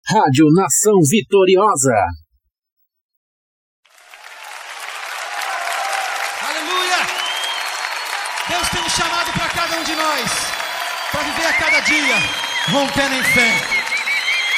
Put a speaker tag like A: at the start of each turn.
A: Rádio Nação Vitoriosa.
B: Aleluia! Deus tem um chamado para cada um de nós, para viver a cada dia rompendo em fé.